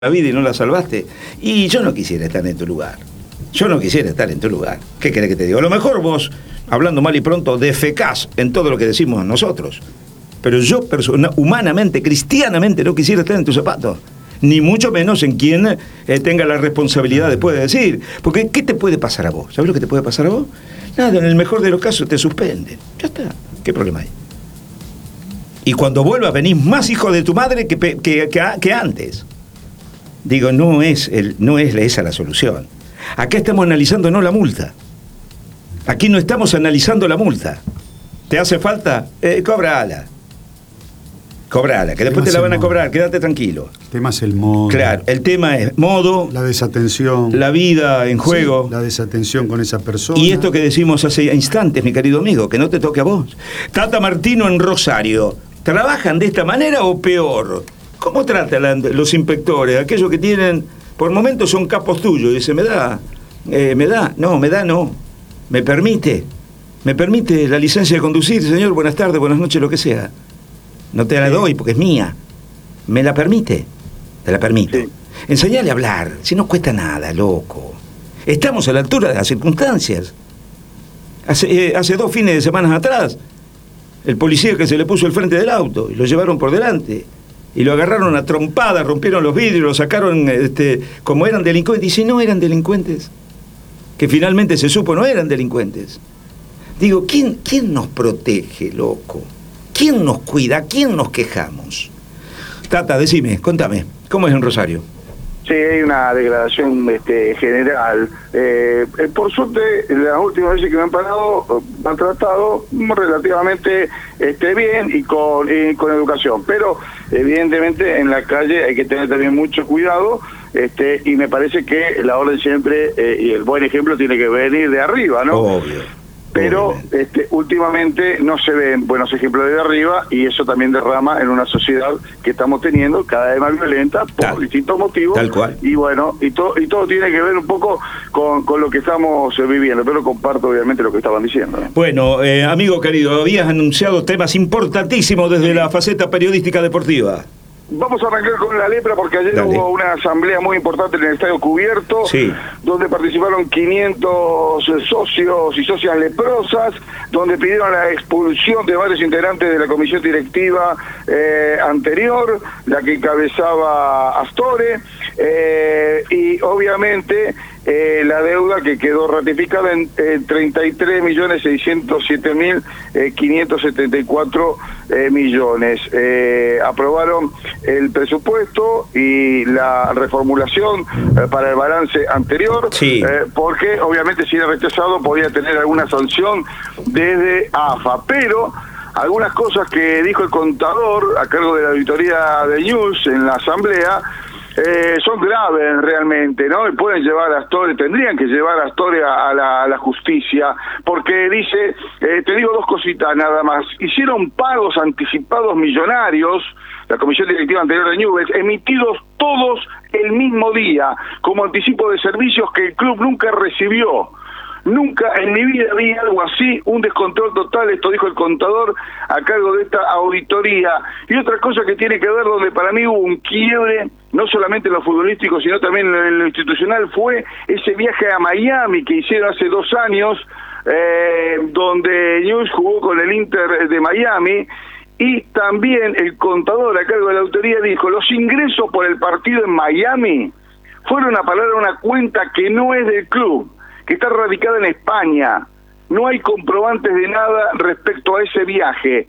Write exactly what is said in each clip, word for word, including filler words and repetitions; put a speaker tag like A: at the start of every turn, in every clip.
A: la vida y no la salvaste. Y yo no quisiera estar en tu lugar. Yo no quisiera estar en tu lugar. ¿Qué querés que te diga? A lo mejor vos, hablando mal y pronto, defecás en todo lo que decimos nosotros. Pero yo, persona, humanamente, cristianamente, no quisiera estar en tus zapatos. Ni mucho menos en quien eh, tenga la responsabilidad después de decir. Porque, ¿qué te puede pasar a vos? ¿Sabés lo que te puede pasar a vos? Nada, en el mejor de los casos te suspenden. Ya está. ¿Qué problema hay? Y cuando vuelvas venís más hijo de tu madre que, que, que, que antes. Digo, no es, el, no es esa la solución. Acá estamos analizando no la multa. Aquí no estamos analizando la multa. ¿Te hace falta? Eh, cóbrala. Cóbrala, que después te la van a cobrar, quédate tranquilo.
B: El tema es el modo.
A: Claro, el tema es modo.
B: La desatención.
A: La vida en juego.
B: Sí, la desatención con esa persona.
A: Y esto que decimos hace instantes, mi querido amigo, que no te toque a vos. Tata Martino en Rosario. ¿Trabajan de esta manera o peor? ¿Cómo tratan los inspectores? Aquellos que tienen, por momentos son capos tuyos. Dice, me da, eh, me da, no, me da, no. Me permite, me permite la licencia de conducir, señor, buenas tardes, buenas noches, lo que sea. No te la doy porque es mía. ¿Me la permite? Te la permito. Sí. Enseñale a hablar, si no cuesta nada, loco. Estamos a la altura de las circunstancias. Hace, eh, hace dos fines de semana atrás, el policía que se le puso el frente del auto y lo llevaron por delante. Y lo agarraron a trompadas, rompieron los vidrios, lo sacaron este, como eran delincuentes. Y si no eran delincuentes, que finalmente se supo no eran delincuentes. Digo, ¿quién, quién nos protege, loco? ¿Quién nos cuida? ¿Quién nos quejamos? Tata, decime, contame, ¿cómo es en Rosario?
C: Sí, hay una degradación este, general. Eh, por suerte, las últimas veces que me han parado, me han tratado relativamente este, bien y con, y con educación. Pero, evidentemente, en la calle hay que tener también mucho cuidado. Este, y me parece que la orden siempre, eh, y el buen ejemplo, tiene que venir de arriba, ¿no?
A: Obvio.
C: Pero este, últimamente no se ven buenos ejemplos de arriba y eso también derrama en una sociedad que estamos teniendo cada vez más violenta por tal, distintos motivos.
A: Tal cual.
C: Y bueno, y, to, y todo tiene que ver un poco con, con lo que estamos viviendo, pero comparto obviamente lo que estaban diciendo, ¿no?
A: Bueno, eh, amigo querido, habías anunciado temas importantísimos desde sí. la faceta periodística deportiva.
C: Vamos a arrancar con la lepra porque ayer Dale. hubo una asamblea muy importante en el Estadio Cubierto,
A: sí.
C: donde participaron quinientos socios y socias leprosas, donde pidieron la expulsión de varios integrantes de la comisión directiva eh, anterior, la que encabezaba Astore, eh, y obviamente eh, la deuda que quedó ratificada en eh, treinta y tres millones seiscientos siete mil quinientos setenta y cuatro eh, millones. Eh, aprobaron el presupuesto y la reformulación eh, para el balance anterior,
A: sí.
C: eh, porque obviamente si era rechazado podía tener alguna sanción desde A F A, pero algunas cosas que dijo el contador a cargo de la auditoría de News en la asamblea Eh, son graves realmente, ¿no? Y pueden llevar a Astore, tendrían que llevar a Astore a la, a la justicia, porque dice, eh, te digo dos cositas nada más, hicieron pagos anticipados millonarios, la comisión directiva anterior de Newell's, emitidos todos el mismo día, como anticipo de servicios que el club nunca recibió. Nunca en mi vida vi algo así, un descontrol total, esto dijo el contador a cargo de esta auditoría. Y otra cosa que tiene que ver, donde para mí hubo un quiebre, no solamente en lo futbolístico, sino también en lo institucional, fue ese viaje a Miami que hicieron hace dos años, eh, donde News jugó con el Inter de Miami, y también el contador a cargo de la auditoría dijo, los ingresos por el partido en Miami fueron a parar a una cuenta que no es del club, que está radicada en España. No hay comprobantes de nada respecto a ese viaje.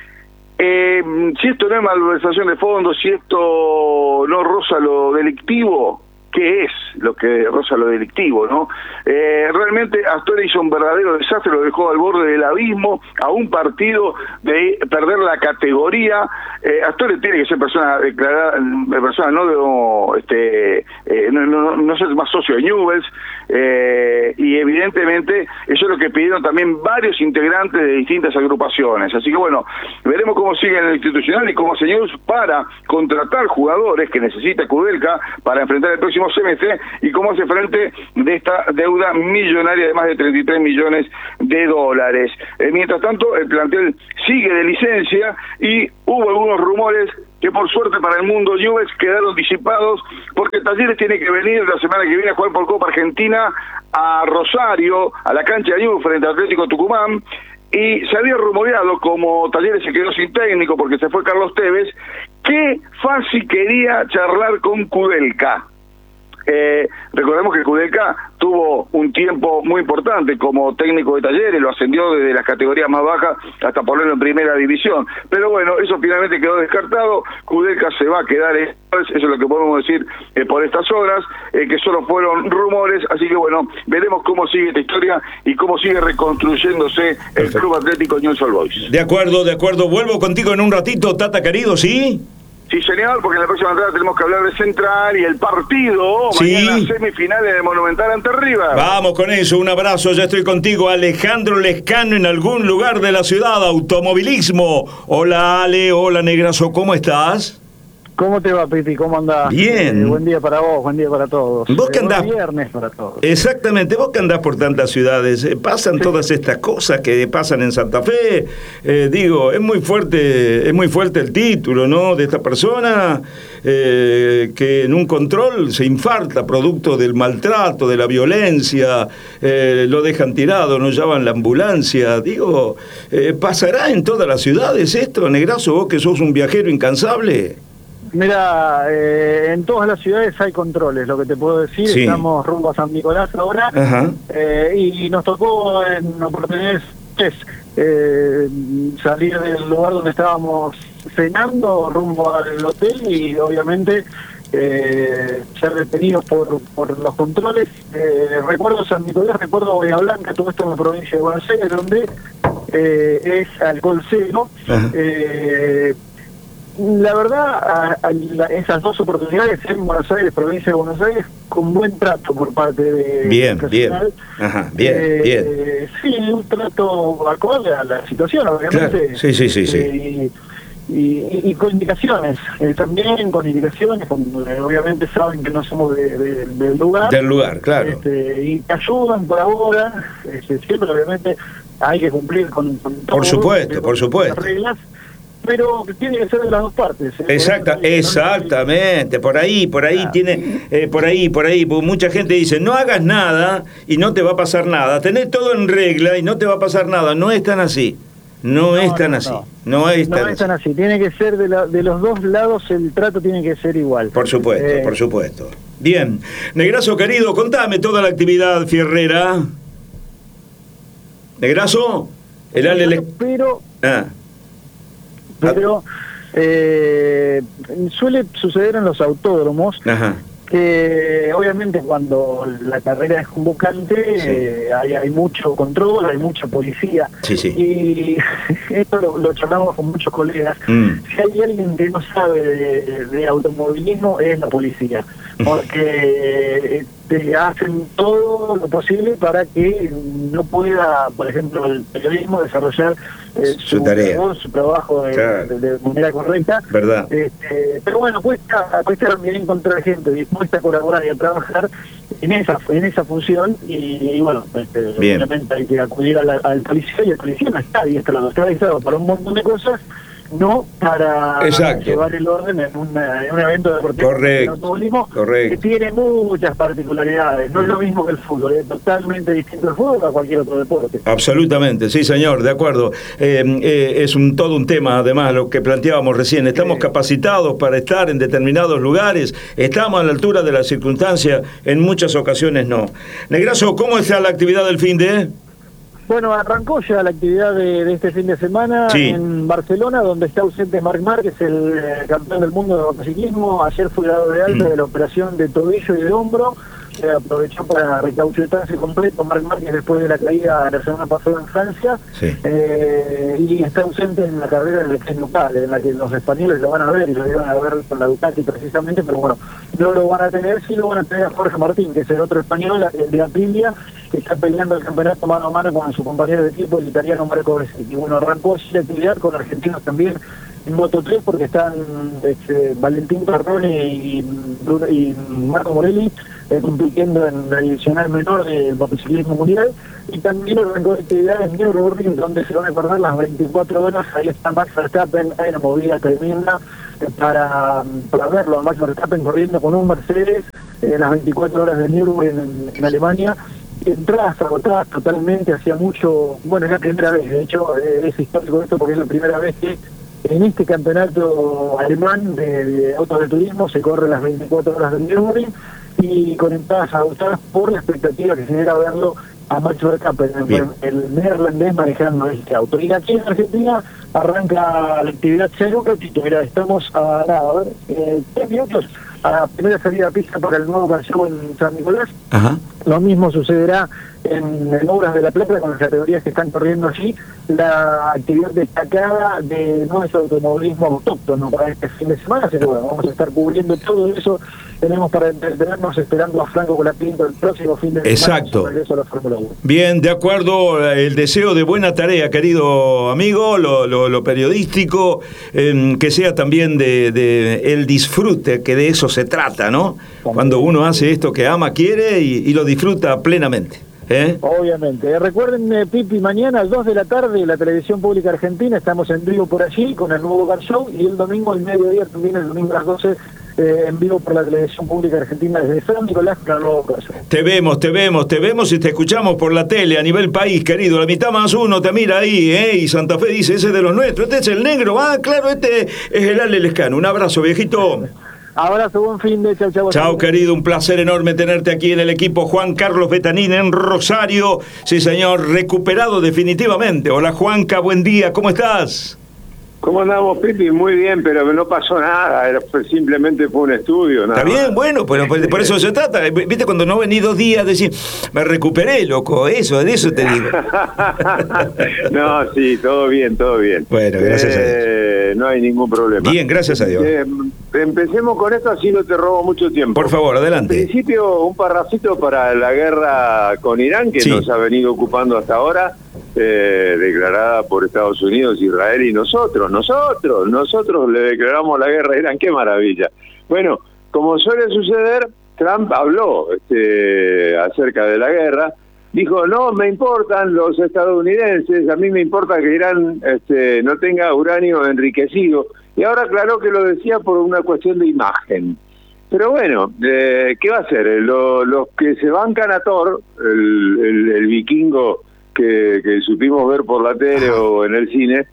C: Eh, si esto no es malversación de fondos, si esto no roza lo delictivo, ¿qué es lo que roza lo delictivo, no? Eh, realmente Astore hizo un verdadero desastre, lo dejó al borde del abismo, a un partido de perder la categoría. Eh, Astore tiene que ser persona declarada, persona no de, este, eh, no, no, no ser más socio de Newell's, eh, y evidentemente eso es lo que pidieron también varios integrantes de distintas agrupaciones. Así que bueno, veremos cómo sigue en el institucional y cómo hace Newell's para contratar jugadores que necesita Kudelka para enfrentar el próximo semestre y cómo hace frente de esta deuda millonaria de más de treinta y tres millones de dólares. Eh, mientras tanto, el plantel sigue de licencia y hubo algunos rumores que por suerte para el mundo Newell's quedaron disipados, porque Talleres tiene que venir la semana que viene a jugar por Copa Argentina a Rosario, a la cancha de Newell's frente a Atlético Tucumán, y se había rumoreado, como Talleres se quedó sin técnico porque se fue Carlos Tevez, que Fassi quería charlar con Kudelka. Eh, recordemos que Kudelka tuvo un tiempo muy importante como técnico de Talleres, lo ascendió desde las categorías más bajas hasta ponerlo en primera división, pero bueno, eso finalmente quedó descartado. Kudelka se va a quedar, eso es lo que podemos decir eh, por estas horas, eh, que solo fueron rumores, así que bueno, veremos cómo sigue esta historia y cómo sigue reconstruyéndose el Perfecto. Club Atlético Newell's Old Boys.
A: De acuerdo, de acuerdo, vuelvo contigo en un ratito, Tata querido, ¿sí?
C: Sí, señor, porque en la próxima entrada tenemos que hablar de Central y el partido,
A: sí.
C: Mañana semifinales de Monumental ante River.
A: Vamos con eso, un abrazo, ya estoy contigo, Alejandro Lescano, en algún lugar de la ciudad, automovilismo. Hola Ale, hola Negrazo, ¿cómo estás?
D: ¿Cómo te va, Piti? ¿Cómo andás?
A: Bien.
D: Eh, buen día para vos, buen día para todos.
A: ¿Vos que
D: eh,
A: andás?
D: Buen viernes para todos.
A: Exactamente, vos que andás por tantas ciudades, eh, pasan sí. todas estas cosas que pasan en Santa Fe, eh, digo, es muy fuerte, es muy fuerte el título, ¿no?, de esta persona, eh, que en un control se infarta producto del maltrato, de la violencia, eh, lo dejan tirado, no llaman la ambulancia, digo, eh, ¿pasará en todas las ciudades esto, Negrazo, vos que sos un viajero incansable?
D: Mira, eh, en todas las ciudades hay controles, lo que te puedo decir, sí. Estamos rumbo a San Nicolás ahora, eh, y nos tocó en oportunidades eh, salir del lugar donde estábamos cenando rumbo al hotel y obviamente eh, ser detenidos por, por los controles. Eh, recuerdo San Nicolás, recuerdo Bahía Blanca, todo esto en la provincia de Buenos Aires, donde eh, es alcohol cero. eh, La verdad, a, a la, esas dos oportunidades en Buenos Aires, provincia de Buenos Aires, con buen trato por parte de
A: bien, bien, Ajá, bien,
D: eh,
A: bien.
D: Eh, sí, un trato acorde a la situación, obviamente.
A: Claro. Sí, sí, sí, sí.
D: Eh, y, y, y con indicaciones, eh, también con indicaciones, con, eh, obviamente saben que no somos de, de, del lugar.
A: Del lugar, claro.
D: Este, y que ayudan, colaboran, este, siempre obviamente hay que cumplir con, con todo.
A: Por supuesto, por supuesto.
D: Las reglas, pero tiene que ser de las dos partes. ¿eh?
A: Exacta, por exactamente, por ahí, por ahí ah. tiene, eh, por ahí, por ahí, mucha gente dice, no hagas nada y no te va a pasar nada, tenés todo en regla y no te va a pasar nada, no es tan así, no, no es tan no, así, no, no es tan,
D: no es tan así. así, tiene que ser de, la, de los dos lados, el trato tiene que ser igual.
A: Por supuesto, eh. por supuesto. Bien, Negrazo querido, contame toda la actividad fierrera. Negrazo, el Ale... Le...
D: Pero...
A: Ah.
D: Pero eh, suele suceder en los autódromos. Ajá. Que obviamente cuando la carrera es convocante sí. eh, hay, hay mucho control, hay mucha policía.
A: Sí, sí.
D: Y esto lo, lo charlamos con muchos colegas. Mm. Si hay alguien que no sabe de, de automovilismo es la policía. Porque te hacen todo lo posible para que no pueda, por ejemplo, el periodismo desarrollar eh, su,
A: su tarea,
D: labor, su trabajo de, claro. de, de manera correcta.
A: ¿Verdad?
D: Este, pero bueno, cuesta, cuesta también encontrar gente dispuesta a colaborar y a trabajar en esa en esa función y, y bueno, este, obviamente hay que acudir a la, al policía y el policía no está adiestrado, está adiestrado para un montón de cosas, no para
A: Exacto.
D: llevar el orden en, una, en un evento deportivo.
A: Correcto.
D: automovilismo
A: Correcto.
D: Que tiene muchas particularidades, no es lo mismo que el fútbol, es totalmente distinto al fútbol a cualquier otro deporte.
A: Absolutamente, sí señor, de acuerdo. Eh, eh, es un todo un tema, además, lo que planteábamos recién. Estamos sí. capacitados para estar en determinados lugares, estamos a la altura de las circunstancias, en muchas ocasiones no. Negrazo, ¿cómo está la actividad del fin de...?
D: Bueno, arrancó ya la actividad de, de este fin de semana sí. en Barcelona, donde está ausente Marc Márquez, el eh, campeón del mundo de motociclismo. Ayer fue dado de alta mm. de la operación de tobillo y de hombro. Se aprovechó para recauchutarse completo Marc Márquez después de la caída la semana pasada en Francia. Sí. Eh, y está ausente en la carrera del ex local, en la que los españoles lo van a ver y lo iban a ver con la Ducati precisamente, pero bueno, no lo van a tener, sí lo van a tener a Jorge Martín, que es el otro español, el de Aprilia, que está peleando el campeonato mano a mano con su compañero de equipo, el italiano Marco Bresci. Y bueno, arrancó así la actividad con argentinos también en Moto tres, porque están este, Valentín Parrone y, y Marco Morelli eh, compitiendo en la divisional menor del motociclismo mundial, y también arrancó actividad en Nürburgring, donde se van a correr las veinticuatro horas. Ahí está Max Verstappen, hay una movida tremenda para, para verlo a Max Verstappen corriendo con un Mercedes en las veinticuatro horas de Nürburgring en, en Alemania. Entradas agotadas totalmente, hacía mucho, bueno, es la primera vez, de hecho eh, es histórico esto porque es la primera vez que en este campeonato alemán de, de autos de turismo se corre las veinticuatro horas de Nürburgring y con entradas agotadas por la expectativa que genera verlo a Max Verstappen, el, el neerlandés manejando este auto. Y aquí en Argentina arranca la actividad cero, Catito, mira, estamos a nada, a ver, eh, tres minutos a la primera salida a pista para el nuevo canción en San Nicolás.
A: Ajá.
D: Lo mismo sucederá en, en Obras de la Plata con las categorías que están corriendo allí. La actividad destacada de nuestro automovilismo autóctono para este fin de semana, pero bueno, vamos a estar cubriendo todo eso. Tenemos para entretenernos esperando a Franco Colapinto el próximo fin de semana.
A: Exacto.
D: Regreso a la Fórmula uno.
A: Bien, de acuerdo, el deseo de buena tarea, querido amigo, lo, lo, lo periodístico, eh, que sea también de, de el disfrute, que de eso se trata, ¿no? Cuando uno hace esto que ama, quiere y, y lo disfruta plenamente. ¿Eh?
D: Obviamente. Recuerden, eh, Pipi, mañana a las dos de la tarde la Televisión Pública Argentina, estamos en vivo por allí con el nuevo Car Show, y el domingo al mediodía también, el domingo a las doce, eh, en vivo por la Televisión Pública Argentina desde San Nicolás para el nuevo Car Show. Te
A: vemos, te vemos, te vemos y te escuchamos por la tele a nivel país, querido. La mitad más uno te mira ahí, ¿eh? Y Santa Fe dice, ese es de los nuestros, este es el negro, ah, claro, este es el Ale Lescano. Un abrazo, viejito.
D: Abrazo, buen fin de chau, chau.
A: Chao, querido, un placer enorme tenerte aquí en el equipo. Juan Carlos Betanín en Rosario. Sí, señor, recuperado definitivamente. Hola, Juanca, buen día, ¿cómo estás?
E: ¿Cómo andamos, Pipi? Muy bien, pero no pasó nada, era, simplemente fue un estudio. Nada
A: Está bien,
E: más.
A: bueno, pero por, por eso se trata. Viste, cuando no vení dos días, decir, me recuperé, loco, eso, de eso te digo.
E: No, sí, todo bien, todo bien.
A: Bueno, gracias
E: eh,
A: a Dios.
E: No hay ningún problema.
A: Bien, gracias a Dios.
E: Eh, empecemos con esto, así no te robo mucho tiempo.
A: Por favor, adelante.
E: En principio, un parrafito para la guerra con Irán, que
A: sí.
E: nos ha venido ocupando hasta ahora. Eh, declarada por Estados Unidos, Israel y nosotros, nosotros, nosotros le declaramos la guerra a Irán, qué maravilla. Bueno, como suele suceder, Trump habló este, acerca de la guerra, dijo, no me importan los estadounidenses, a mí me importa que Irán este, no tenga uranio enriquecido, y ahora aclaró que lo decía por una cuestión de imagen. Pero bueno, eh, ¿qué va a hacer? Lo, los que se bancan a Thor, el, el, el vikingo Que, que supimos ver por la tele Ajá. o en el cine,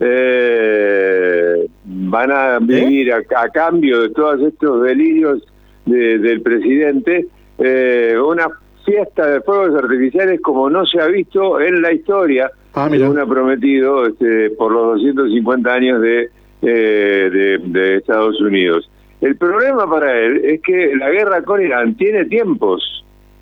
E: eh, van a vivir ¿Eh? a, a cambio de todos estos delirios de, del presidente, eh, una fiesta de fuegos artificiales como no se ha visto en la historia, ah, según ha prometido este, por los doscientos cincuenta años de, eh, de, de Estados Unidos. El problema para él es que la guerra con Irán tiene tiempos,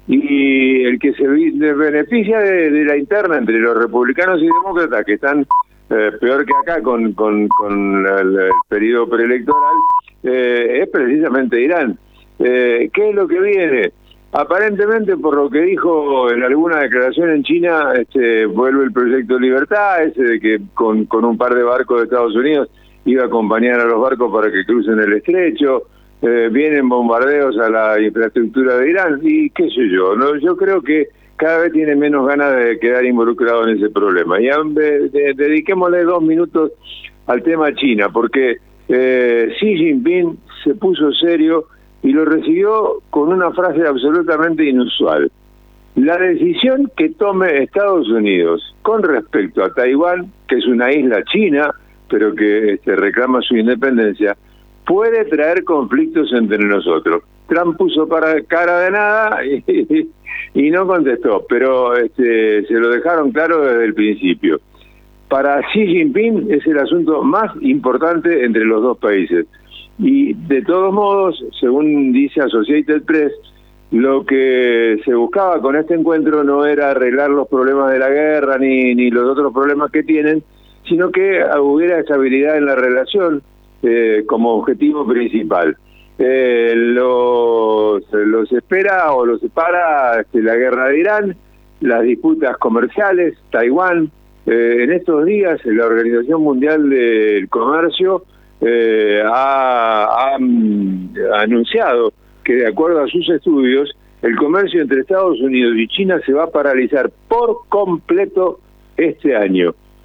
E: y el que se beneficia de, de la interna entre los republicanos y demócratas, que están eh, peor que acá con, con, con el, el periodo preelectoral, eh, es precisamente Irán. Eh, ¿Qué es lo que viene? Aparentemente, por lo que dijo en alguna declaración en China, este, vuelve el proyecto Libertad, ese de que con, con un par de barcos de Estados Unidos iba a acompañar a los barcos para que crucen el estrecho. Eh, vienen bombardeos a la infraestructura de Irán y qué sé yo, ¿no? Yo creo que cada vez tiene menos ganas de quedar involucrado en ese problema. Y de, de, dediquémosle dos minutos al tema China, porque eh, Xi Jinping se puso serio y lo recibió con una frase absolutamente inusual. La decisión que tome Estados Unidos con respecto a Taiwán, que es una isla china, pero que este, reclama su independencia, puede traer conflictos entre nosotros. Trump puso para cara de nada y, y, y no contestó, pero este, se lo dejaron claro desde el principio. Para Xi Jinping es el asunto más importante entre los dos países. Y de todos modos, según dice Associated Press, lo que se buscaba con este encuentro no era arreglar los problemas de la guerra ni, ni los otros problemas que tienen, sino que hubiera estabilidad en la relación, Eh, como objetivo principal. Eh, los, los espera o los separa este, la guerra de Irán, las disputas comerciales, Taiwán. Eh, en estos días la Organización Mundial del Comercio eh, ha, ha, ha anunciado que, de acuerdo a sus estudios, el comercio entre Estados Unidos y China se va a paralizar por completo este año.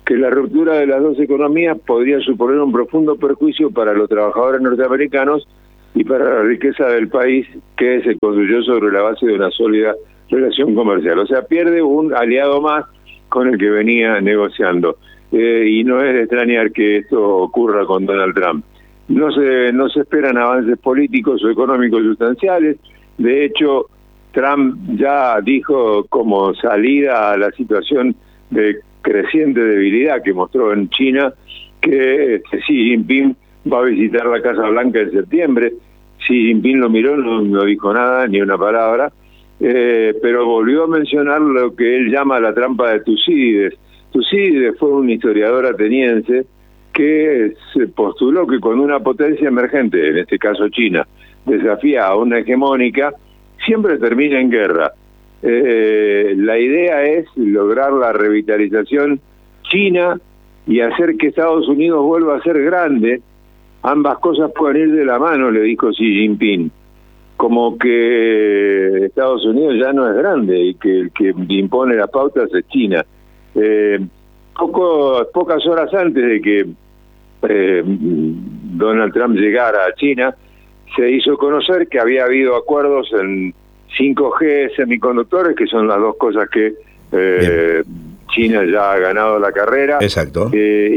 E: que la ruptura de las dos economías podría suponer un profundo perjuicio para los trabajadores norteamericanos y para la riqueza del país que se construyó sobre la base de una sólida relación comercial. O sea, pierde un aliado más con el que venía negociando. Eh, y no es de extrañar que esto ocurra con Donald Trump. No se, no se esperan avances políticos o económicos sustanciales. De hecho, Trump ya dijo como salida a la situación de creciente debilidad que mostró en China que Xi Jinping va a visitar la Casa Blanca en septiembre. Xi Jinping lo miró, no, no dijo nada, ni una palabra, eh, pero volvió a mencionar lo que él llama la trampa de Tucídides. Tucídides fue un historiador ateniense que se postuló que cuando una potencia emergente, en este caso China, desafía a una hegemónica, siempre termina en guerra. Eh, la idea es lograr la revitalización china y hacer que Estados Unidos vuelva a ser grande. Ambas cosas pueden ir de la mano, le dijo Xi Jinping. Como que Estados Unidos ya no es grande y que el que impone las pautas es China. Eh, poco, pocas horas antes de que eh, Donald Trump llegara a China, se hizo conocer que había habido acuerdos en cinco G, semiconductores, que son las dos cosas que eh, China ya ha ganado la carrera.
A: Exacto.
E: Eh,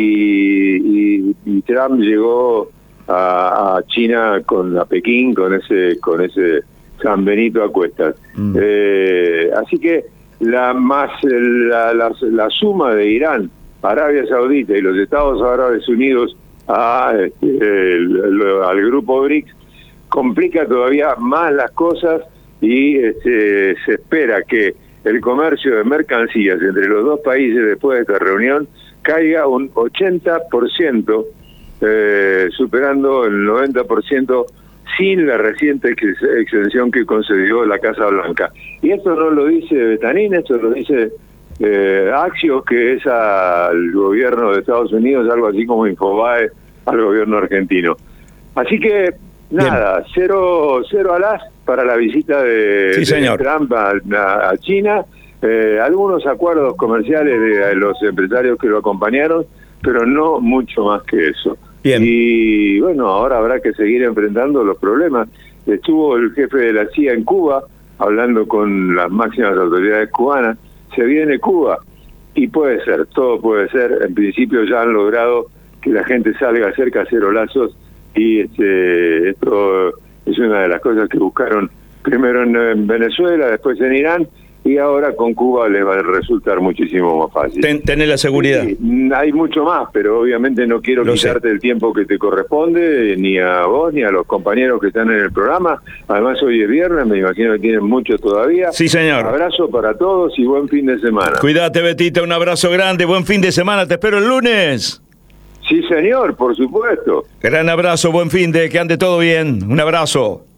E: y, y, y Trump llegó a, a China con a Pekín con ese con ese San Benito a cuestas. Mm. Eh, así que la más la, la, la suma de Irán, Arabia Saudita y los Estados Árabes Unidos a, este, el, el, al grupo BRICS complica todavía más las cosas y este, se espera que el comercio de mercancías entre los dos países después de esta reunión caiga un ochenta por ciento, eh, superando el noventa por ciento sin la reciente ex exención que concedió la Casa Blanca. Y esto no lo dice Betanín, esto lo dice eh, Axios, que es al gobierno de Estados Unidos, algo así como Infobae al gobierno argentino. Así que, nada, Bien. cero, cero alás para la visita de,
A: sí,
E: de Trump a, a China, eh, algunos acuerdos comerciales de los empresarios que lo acompañaron, pero no mucho más que eso.
A: Bien.
E: Y bueno, ahora habrá que seguir enfrentando los problemas. Estuvo el jefe de la C I A en Cuba, hablando con las máximas autoridades cubanas. Se viene Cuba, y puede ser, todo puede ser. En principio ya han logrado que la gente salga a hacer cacerolazos, y este, esto es una de las cosas que buscaron primero en, en Venezuela, después en Irán, y ahora con Cuba les va a resultar muchísimo más fácil.
A: Ten, tener la seguridad.
E: Sí, hay mucho más, pero obviamente no quiero Lo quitarte sé. el tiempo que te corresponde, ni a vos, ni a los compañeros que están en el programa. Además, hoy es viernes, me imagino que tienen mucho todavía.
A: Sí, señor.
E: Un abrazo para todos y buen fin de semana.
A: Cuídate, Betita, un abrazo grande, buen fin de semana, te espero el lunes.
E: Sí, señor, por supuesto.
A: Gran abrazo, buen fin de, que ande todo bien. Un abrazo.